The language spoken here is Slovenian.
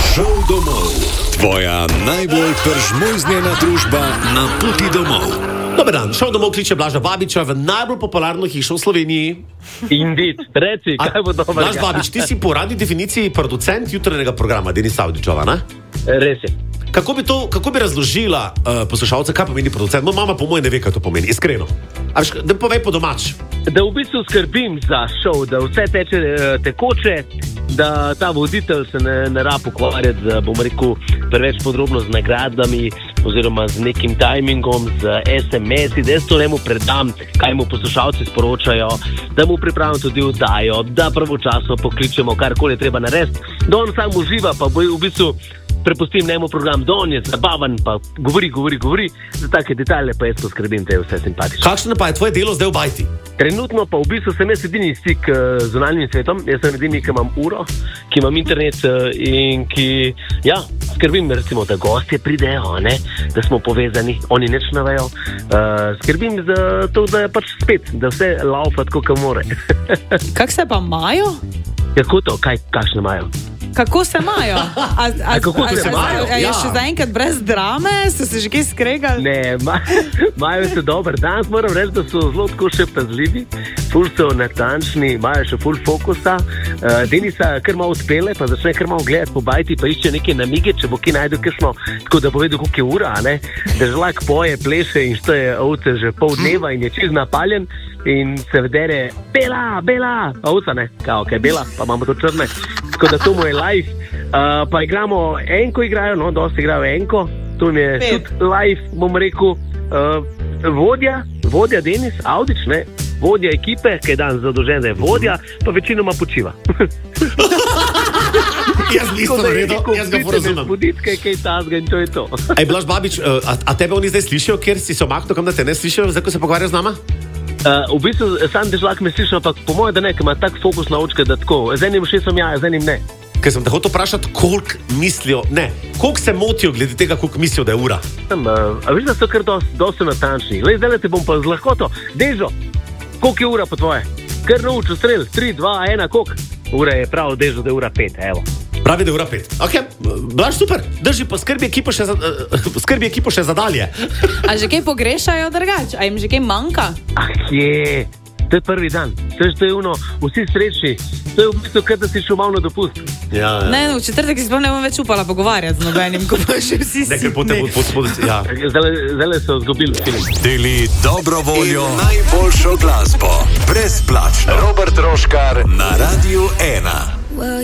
Šel domov. Tvoja najbolj peržmojznjena družba na poti domov. Dober dan, Šel domov kliče Blaža Babiča v najbolj popularno hišo v Sloveniji. Indeed, reci, kaj bo dobro. Blaž Babič, ti si po uradni definiciji producent jutranjega programa Denis Avdićova, ne? Res je. Kako bi razložila poslušalce, kaj pomeni producent? Moja mama po mojem ne ve, kaj to pomeni, iskreno. A veš, da povej po domač. Da v bistvu skrbim za šov, da vse teče tekoče, da ta voditelj se ne rab ukvarjati z, bom rekel, preveč podrobno z nagradami oziroma z nekim timingom, z SMS-i, da jaz to njemu predam, kaj mu poslušalci sporočajo, da mu pripravim tudi oddajo, da pravočasno pokličemo, karkoli je treba narediti, da on sam uživa, pa bo v bistvu prepustim njemu program, da on je zabaven, pa govori, za take detalje pa jaz poskrbim, da je vse simpatično. Kakšno pa je tvoje delo zdaj v bajti? Trenutno pa v bistvu sem jaz edini stik z zunanjim svetom, jaz sem edini, ki imam uro, ki imam internet in ki, ja, skrbim recimo, da gostje pridejo, ne? Da smo povezani, oni nič ne vejo. Skrbim za to, da je pač spet, da vse laufa tako, kot more. Kako se pa imajo? Kako to? Kakšne imajo? Kako se imajo? Kako se imajo? Je še zaenkrat brez drame? Ste se že kaj skregali? Ne, imajo se dober dan, moram reči, da so zelo tako še pazljivi, ful so natančni, imajo še ful fokusa. Denisa kar malo odpele, pa začne kar malo gledati po bajti, pa išče neke namige, če bo ki najdu kakšno, tako da bo vedel, koliko je ura, ne? Da žlak poje, pleše in šteje ovce že pol dneva in je čisto napaljen in se vedere, bela, ovca ne, kao, kaj bela, pa imamo to črne. Tako da to mu je live, pa igramo enko igrajo, no, dosti igrajo enko, to mi je tudi live, bom rekel, vodja Denis Avdić, ne, vodja ekipe, ki je dan zadolžen, da je vodja, pa večinoma počiva. Jaz nisem naredil, jaz ga porazumem. Buditke, kaj tazga in to je to. Ej, Blaž Babič, a tebe oni zdaj slišijo, kjer si se omaknil, kam da te ne slišijo, zdaj ko se pogovarjajo z nama? V bistvu sam dežlak me slišal, ampak po mojem, da ne, ker ima tak fokus na očke, da tako, z enim šesom ja, z enim ne. Ker sem te hotel vprašati, koliko se motijo glede tega, koliko mislijo, da je ura. A veš, da so kar dosti natančni. Lej, zdaj te bom pa z lahkoto. Dežo, koliko je ura po tvoje? Kar naučil strel, 3, 2, 1, koliko? Ura je prav, Dežo, da je ura 5, evo. Pravi, da je ura 5. Ok, Blaž, super, drži pa skrbi ekipo še za dalje. A že kaj pogrešajo drugače? A jim že kaj manjka? Je, to je prvi dan. To je ono, vsi srečni. To je v bistvu, kar da si šel malo na dopust. Ja. Ne, v četrtek si sploh ne bom več upala pogovarjati z nobenim, ko pa še vsi si. Nekaj potem ja. Zdaj so zgubili film. Deli dobro voljo in najboljšo glasbo. Brezplačno. Robert Roškar na Radiu 1.